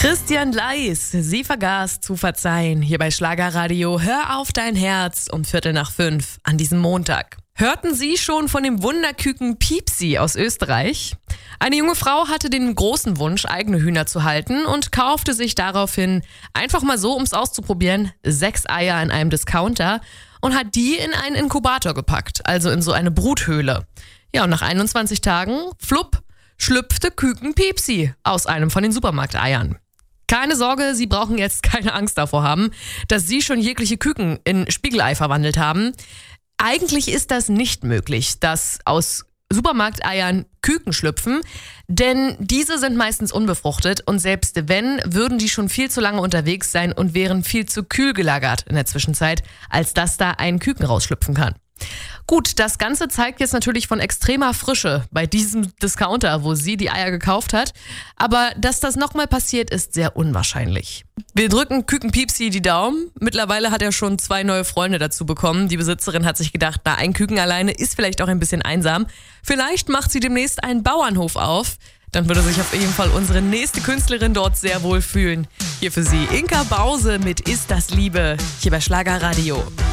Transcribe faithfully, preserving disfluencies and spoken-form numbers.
Christian Leis, sie vergaß zu verzeihen. Hier bei Schlagerradio Hör auf dein Herz um Viertel nach fünf an diesem Montag. Hörten Sie schon von dem Wunderküken Piepsi aus Österreich? Eine junge Frau hatte den großen Wunsch, eigene Hühner zu halten und kaufte sich daraufhin einfach mal so, um es auszuprobieren, sechs Eier in einem Discounter und hat die in einen Inkubator gepackt, also in so eine Bruthöhle. Ja, und nach einundzwanzig Tagen, flupp, schlüpfte Küken Piepsi aus einem von den Supermarkteiern. Keine Sorge, Sie brauchen jetzt keine Angst davor haben, dass Sie schon jegliche Küken in Spiegelei verwandelt haben. Eigentlich ist das nicht möglich, dass aus Supermarkteiern Küken schlüpfen, denn diese sind meistens unbefruchtet und selbst wenn, würden die schon viel zu lange unterwegs sein und wären viel zu kühl gelagert in der Zwischenzeit, als dass da ein Küken rausschlüpfen kann. Gut, das Ganze zeigt jetzt natürlich von extremer Frische bei diesem Discounter, wo sie die Eier gekauft hat. Aber dass das nochmal passiert, ist sehr unwahrscheinlich. Wir drücken Küken Piepsi die Daumen. Mittlerweile hat er schon zwei neue Freunde dazu bekommen. Die Besitzerin hat sich gedacht, na, ein Küken alleine ist vielleicht auch ein bisschen einsam. Vielleicht macht sie demnächst einen Bauernhof auf. Dann würde sich auf jeden Fall unsere nächste Künstlerin dort sehr wohl fühlen. Hier für Sie Inka Bause mit Ist das Liebe, hier bei Schlagerradio.